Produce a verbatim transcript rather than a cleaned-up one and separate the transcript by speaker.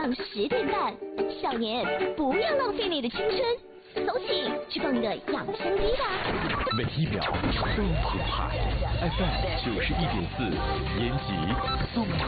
Speaker 1: 上十点半。少年，不要浪费你的青春，走起，去放个养生机吧。
Speaker 2: 每一秒都澎湃 ，F M 九十一点四，延吉综合